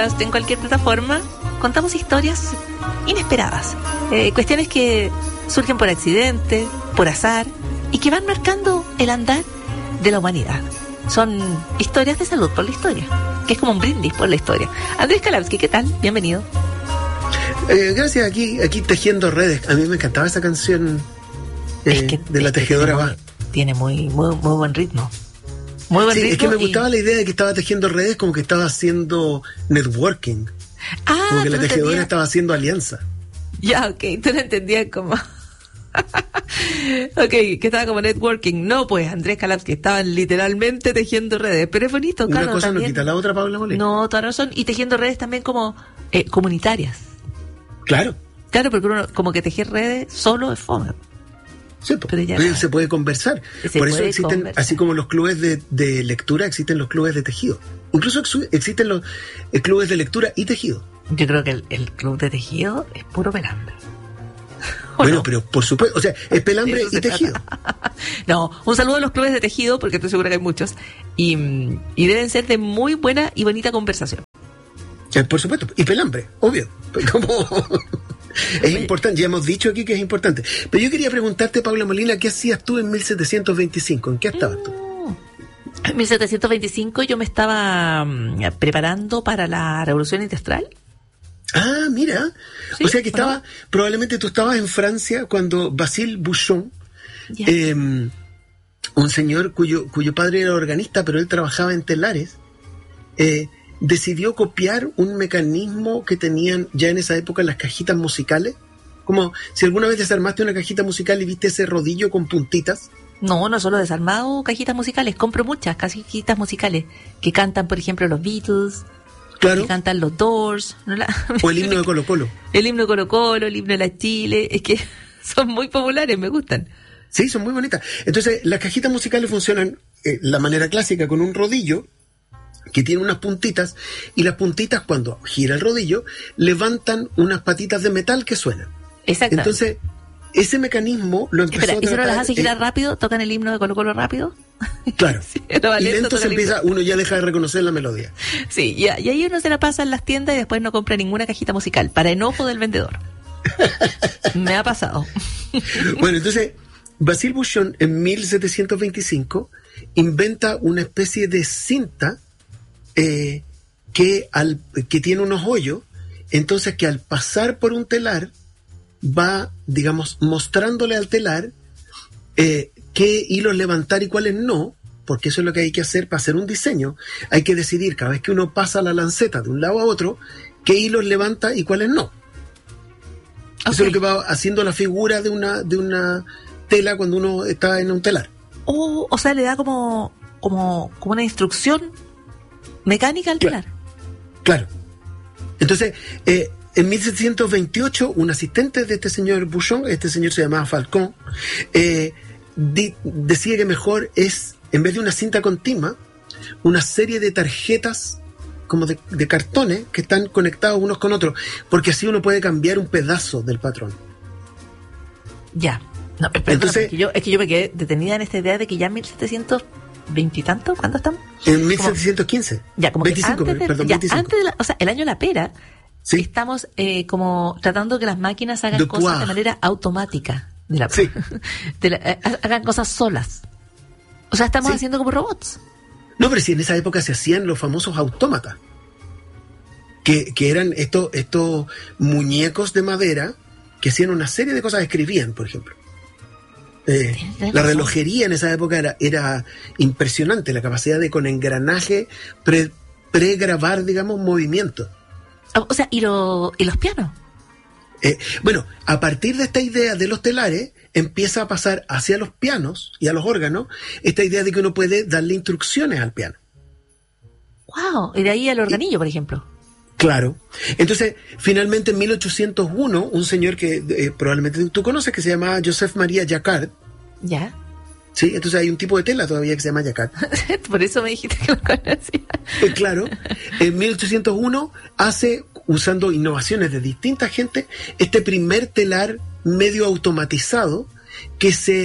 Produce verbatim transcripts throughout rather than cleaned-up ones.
En cualquier plataforma contamos historias inesperadas, eh, cuestiones que surgen por accidente, por azar y que van marcando el andar de la humanidad. Son historias de salud por la historia, que es como un brindis por la historia. Andrés Kalavsky, ¿qué tal? Bienvenido. Eh, gracias, aquí aquí tejiendo redes. A mí me encantaba esa canción eh, es que, de la tejedora va. Tiene muy, muy, muy buen ritmo. Muy buen sí, ritmo. Es que me gustaba y... la idea de que estaba tejiendo redes como que estaba haciendo networking. Ah, como que la tejedora entendía... estaba haciendo alianza. Ya, ok, tú lo entendías como... ok, que estaba como networking. No, pues Andrés Kalavsky estaban literalmente tejiendo redes. Pero es bonito, claro. Una cosa también... no quita la otra, Paula Molina. No, toda razón. Y tejiendo redes también como eh, comunitarias. Claro. Claro, porque uno como que tejer redes solo es fome. Sí, pero ya no. Se puede conversar. Se Por eso existen, conversar. Así como los clubes de, de lectura, existen los clubes de tejido. Incluso existen los eh, clubes de lectura y tejido. Yo creo que el, el club de tejido es puro pelambre. Bueno, no? pero por supuesto, o sea, es pelambre y tejido. No, un saludo a los clubes de tejido, porque estoy segura que hay muchos. Y, y deben ser de muy buena y bonita conversación. Eh, por supuesto, y pelambre, obvio. Como... Es importante, ya hemos dicho aquí que es importante. Pero yo quería preguntarte, Paula Molina, ¿qué hacías tú en mil setecientos veinticinco? ¿En qué estabas tú? En mil setecientos veinticinco yo me estaba um, preparando para la Revolución Industrial. Ah, mira. ¿Sí? O sea que estaba, ¿no? Probablemente tú estabas en Francia cuando Basile Bouchon, eh, un señor cuyo, cuyo padre era organista, pero él trabajaba en telares, eh, decidió copiar un mecanismo que tenían ya en esa época las cajitas musicales. Como si alguna vez desarmaste una cajita musical y viste ese rodillo con puntitas. No, no solo desarmado cajitas musicales, compro muchas cajitas musicales que cantan, por ejemplo, los Beatles, claro. Que cantan los Doors, ¿no? La... o el himno de Colo Colo. El himno de Colo Colo, el himno de la Chile, es que son muy populares, me gustan. Sí, son muy bonitas. Entonces, las cajitas musicales funcionan eh, la manera clásica con un rodillo que tiene unas puntitas, y las puntitas, cuando gira el rodillo, levantan unas patitas de metal que suenan. Exacto. Entonces, ese mecanismo lo empezó Espera, a tratar... ¿y si no las hace girar eh, rápido? ¿Tocan el himno de Colo Colo rápido? Claro. Sí, no, y lento, lento se empieza, uno ya deja de reconocer la melodía. Sí, y, y ahí uno se la pasa en las tiendas y después no compra ninguna cajita musical, para enojo del vendedor. Me ha pasado. Bueno, entonces, Basile Bouchon en mil setecientos veinticinco inventa una especie de cinta Eh, que, al, que tiene unos hoyos, entonces que al pasar por un telar va, digamos, mostrándole al telar eh, qué hilos levantar y cuáles no, porque eso es lo que hay que hacer para hacer un diseño. Hay que decidir cada vez que uno pasa la lanceta de un lado a otro, qué hilos levanta y cuáles no. Okay. Eso es lo que va haciendo la figura de una, de una tela cuando uno está en un telar. Oh, o sea, le da como, como, como una instrucción mecánica al telar. Claro. claro. Entonces, eh, en mil setecientos veintiocho, un asistente de este señor Bouchon, este señor se llamaba Falcon, eh, di, decía que mejor es, en vez de una cinta continua, una serie de tarjetas como de, de cartones que están conectados unos con otros, porque así uno puede cambiar un pedazo del patrón. Ya. No, pero entonces, es que, yo, es que yo me quedé detenida en esta idea de que ya en mil setecientos veintitantos, ¿cuánto estamos? En mil setecientos quince. Como, ya, como veinticinco, que antes de, perdón, ya, veinticinco. Antes de la, o sea, el año de la pera, ¿sí? Estamos eh, como tratando que las máquinas hagan de cosas poire. de manera automática. De la, sí. de la, eh, hagan cosas solas. O sea, estamos sí. haciendo como robots. No, pero si en esa época se hacían los famosos autómatas, que, que eran estos, estos muñecos de madera que hacían una serie de cosas, escribían, por ejemplo. Eh, la relojería en esa época era, era impresionante, la capacidad de con engranaje pre, pregrabar, digamos, movimientos. O sea, ¿y, lo, y los pianos? Eh, bueno, a partir de esta idea de los telares, empieza a pasar hacia los pianos y a los órganos esta idea de que uno puede darle instrucciones al piano. ¡Wow! Y de ahí al organillo, y, por ejemplo. Claro. Entonces, finalmente en mil ochocientos uno, un señor que eh, probablemente tú conoces, que se llama Joseph Maria Jacquard. Ya. Sí, entonces hay un tipo de tela todavía que se llama Jacquard. Por eso me dijiste que lo conocía. Eh, claro. En mil ochocientos uno hace, usando innovaciones de distinta gente, este primer telar medio automatizado que se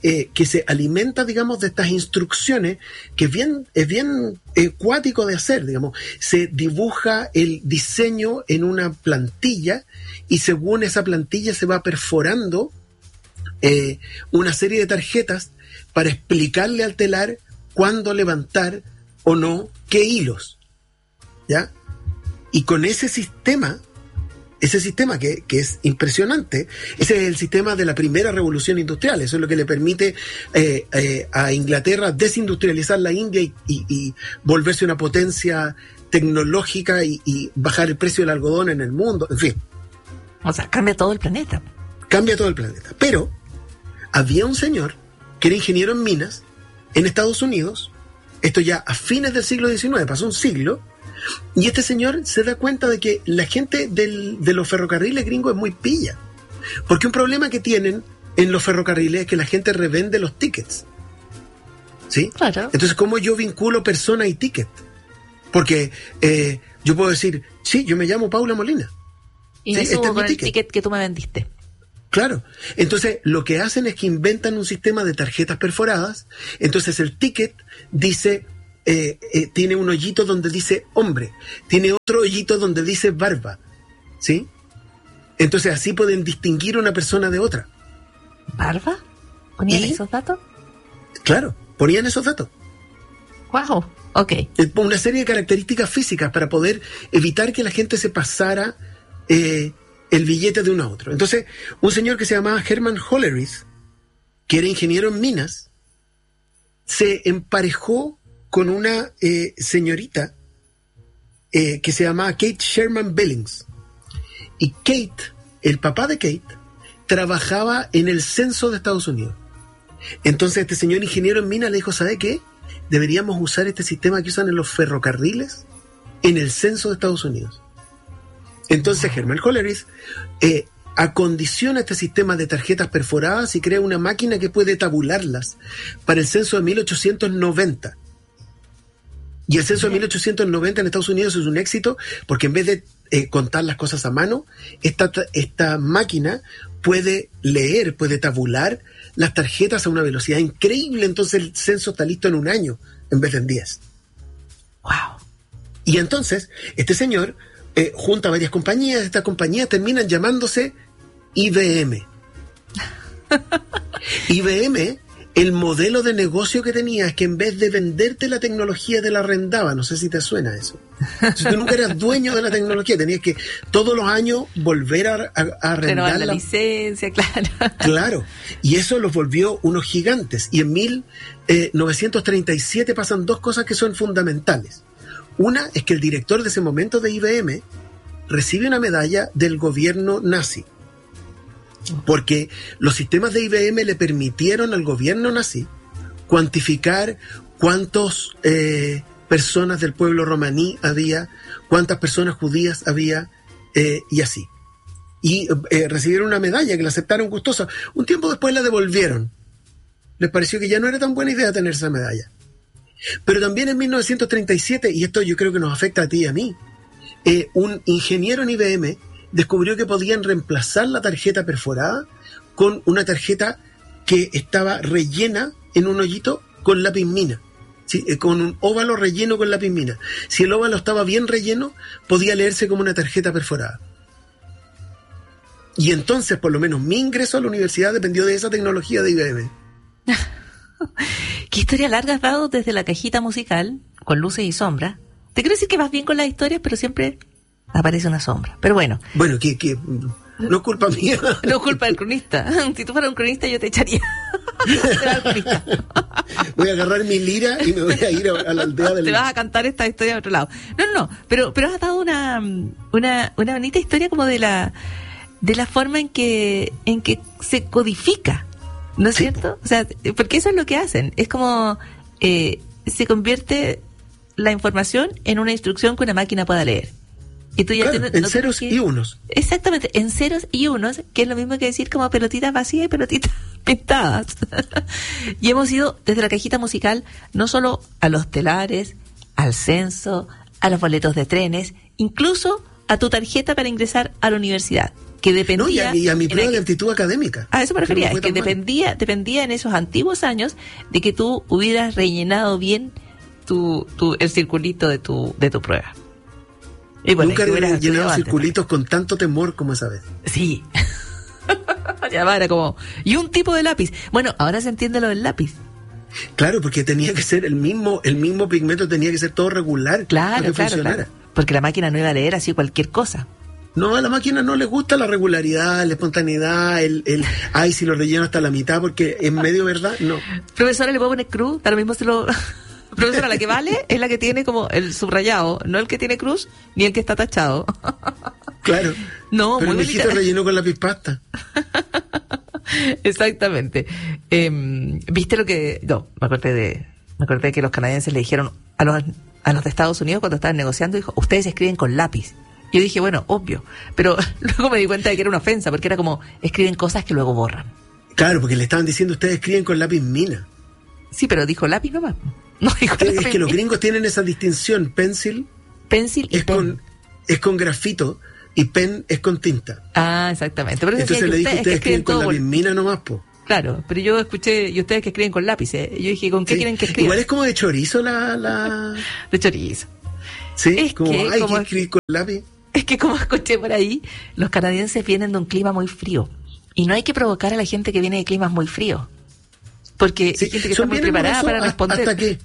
eh, que se alimenta, digamos, de estas instrucciones, que es bien, es bien eh, cuático de hacer, digamos. Se dibuja el diseño en una plantilla y según esa plantilla se va perforando eh, una serie de tarjetas para explicarle al telar cuándo levantar o no qué hilos, ¿ya? Y con ese sistema, ese sistema que, que es impresionante, ese es el sistema de la primera revolución industrial, eso es lo que le permite eh, eh, a Inglaterra desindustrializar la India y, y, y volverse una potencia tecnológica y, y bajar el precio del algodón en el mundo, en fin. O sea, cambia todo el planeta. Cambia todo el planeta. Pero había un señor que era ingeniero en minas en Estados Unidos, esto ya a fines del siglo diecinueve, pasó un siglo, y este señor se da cuenta de que la gente del, de los ferrocarriles gringos es muy pilla. Porque un problema que tienen en los ferrocarriles es que la gente revende los tickets. ¿Sí? Claro. Entonces, ¿cómo yo vinculo persona y ticket? Porque eh, yo puedo decir, sí, yo me llamo Paula Molina. Y me ¿sí? subo Este con es mi el ticket. ticket que tú me vendiste. Claro. Entonces, lo que hacen es que inventan un sistema de tarjetas perforadas. Entonces, el ticket dice... Eh, eh, tiene un hoyito donde dice hombre, tiene otro hoyito donde dice barba, ¿sí? Entonces así pueden distinguir una persona de otra. ¿Barba? ¿Ponían ¿Y? esos datos? Claro, ponían esos datos. Wow, ok. Una serie de características físicas para poder evitar que la gente se pasara eh, el billete de uno a otro. Entonces, un señor que se llamaba Herman Hollerith, que era ingeniero en minas, se emparejó con una eh, señorita eh, que se llamaba Kate Sherman Billings. Y Kate, el papá de Kate, trabajaba en el censo de Estados Unidos. Entonces este señor ingeniero en minas le dijo, ¿sabe qué? Deberíamos usar este sistema que usan en los ferrocarriles en el censo de Estados Unidos. Entonces Herman Hollerith eh, acondiciona este sistema de tarjetas perforadas y crea una máquina que puede tabularlas para el censo de mil ochocientos noventa. Y el censo de mil ochocientos noventa en Estados Unidos es un éxito porque en vez de eh, contar las cosas a mano, esta, esta máquina puede leer, puede tabular las tarjetas a una velocidad increíble. Entonces el censo está listo en un año en vez de en diez. Wow. Y entonces este señor eh, junta varias compañías. Estas compañías terminan llamándose I B M. I B M, el modelo de negocio que tenía es que en vez de venderte la tecnología te la arrendaba. No sé si te suena eso. Si tú nunca eras dueño de la tecnología, tenías que todos los años volver a, a, a arrendar la, la licencia, claro. Claro, y eso los volvió unos gigantes. Y en mil novecientos treinta y siete pasan dos cosas que son fundamentales. Una es que el director de ese momento de I B M recibe una medalla del gobierno nazi. Porque los sistemas de I B M le permitieron al gobierno nazi cuantificar cuántas eh, personas del pueblo romaní había, cuántas personas judías había, eh, y así. Y eh, recibieron una medalla que la aceptaron gustosa. Un tiempo después la devolvieron. Les pareció que ya no era tan buena idea tener esa medalla. Pero también en mil novecientos treinta y siete, y esto yo creo que nos afecta a ti y a mí, eh, un ingeniero en I B M descubrió que podían reemplazar la tarjeta perforada con una tarjeta que estaba rellena en un hoyito con lápiz mina, ¿sí? eh, con un óvalo relleno con lápiz mina. Si el óvalo estaba bien relleno, podía leerse como una tarjeta perforada. Y entonces, por lo menos, mi ingreso a la universidad dependió de esa tecnología de I B M. ¿Qué historia larga has dado desde la cajita musical, con luces y sombras? Te quiero decir que vas bien con las historias, pero siempre aparece una sombra. Pero bueno. Bueno, que, que no es culpa mía. No es culpa del cronista. Si tú fueras un cronista, yo te echaría. Voy a agarrar mi lira y me voy a ir a, a la aldea del... Te vas a cantar esta historia de otro lado. No, no, no. Pero, pero has dado una, una, una bonita historia como de la, de la forma en que, en que se codifica. ¿No es sí. cierto? O sea, porque eso es lo que hacen. Es como eh, se convierte la información en una instrucción que una máquina pueda leer. Y tú ya claro, te, en no ceros que, y unos. Exactamente, en ceros y unos, que es lo mismo que decir como pelotitas vacías y pelotitas pintadas. Y hemos ido desde la cajita musical no solo a los telares, al censo, a los boletos de trenes, incluso a tu tarjeta para ingresar a la universidad. que dependía... No, y, a, y a mi prueba el, de aptitud académica. A eso me refería, no es que dependía, mal. dependía en esos antiguos años de que tú hubieras rellenado bien tu, tu el circulito de tu, de tu prueba. Y bueno, nunca he llenado circulitos antes, con tanto temor como esa vez. Sí. Ya era como... Y un tipo de lápiz. Bueno, ahora se entiende lo del lápiz. Claro, porque tenía que ser el mismo, el mismo pigmento, tenía que ser todo regular. Claro, para que claro, funcionara. claro. Porque la máquina no iba a leer así cualquier cosa. No, a la máquina no le gusta la regularidad, la espontaneidad, el, el ay, si lo relleno hasta la mitad, porque en medio, ¿verdad? No. Profesora, ¿le puedo poner cruz? Ahora mismo se lo... Profesora, la que vale es la que tiene como el subrayado, no el que tiene cruz, ni el que está tachado. Claro. No, pero muy el hijito relleno con lápiz pasta. Exactamente. Eh, ¿Viste lo que...? No, me acordé de... Me acordé que los canadienses le dijeron a los, a los de Estados Unidos cuando estaban negociando, dijo, ustedes escriben con lápiz. Yo dije, bueno, obvio. Pero luego me di cuenta de que era una ofensa, porque era como, escriben cosas que luego borran. Claro, porque le estaban diciendo, ustedes escriben con lápiz mina. Sí, pero dijo lápiz nomás. No dijo es lápiz que los mina. gringos tienen esa distinción. Pencil, Pencil y es pen. con es con grafito y pen es con tinta. Ah, exactamente. Pero entonces le dije, ustedes, ustedes escriben con lápiz mina nomás, po. Claro, pero yo escuché, y ustedes que escriben con lápiz, ¿eh? Yo dije, ¿con qué sí. quieren que escriban? Igual es como de chorizo la... la... De chorizo. Sí, es como, que, hay como, que escribir con lápiz. Es que como escuché por ahí, los canadienses vienen de un clima muy frío. Y no hay que provocar a la gente que viene de climas muy fríos. Porque sí, hay gente que está muy preparada para responder. ¿Hasta qué?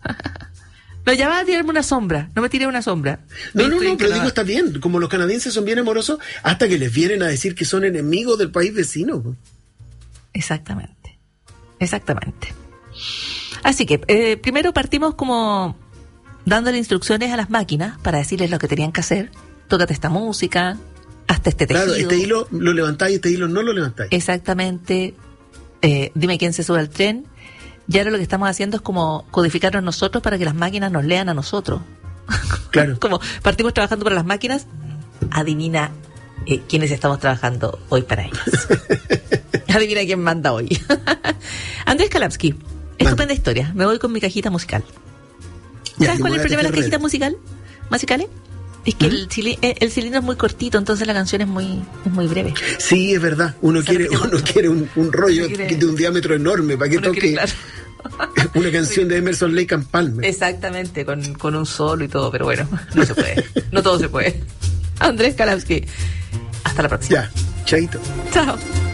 No, ya va a tirarme una sombra. No me tiré una sombra. No, no, no, pero digo, está bien. Como los canadienses son bien amorosos, hasta que les vienen a decir que son enemigos del país vecino. Pues. Exactamente. Exactamente. Así que, eh, primero partimos como dándole instrucciones a las máquinas para decirles lo que tenían que hacer. Tócate esta música, hasta este tejido. Claro, este hilo lo levantáis, este hilo no lo levantáis. Exactamente. Eh, dime quién se sube al tren. Y ahora lo que estamos haciendo es como codificarnos nosotros para que las máquinas nos lean a nosotros. Claro. Como partimos trabajando para las máquinas, adivina eh, quiénes estamos trabajando hoy para ellas. Adivina quién manda hoy. Andrés Kalapsky, estupenda historia. Me voy con mi cajita musical. ¿Sabes ya, cuál es el problema de las cajitas musical? musicales? Es que ¿Mm? el, cili- el cilindro es muy cortito, entonces la canción es muy es muy breve. Sí, es verdad. Uno quiere uno quiere un, un rollo quiere, de un diámetro enorme para que toque quiere, claro. Una canción de Emerson Lake and Palmer. Exactamente, con, con un solo y todo, pero bueno, no se puede. No todo se puede. Andrés Kalapsky. Hasta la próxima. Ya, chaito. Chao.